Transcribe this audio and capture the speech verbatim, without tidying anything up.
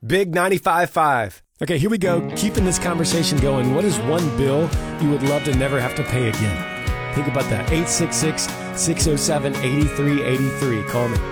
Big ninety-five point five. Okay, here we go. Keeping this conversation going. What is one bill you would love to never have to pay again? Think about that. eight six six, six oh seven, eight three eight three. Call me.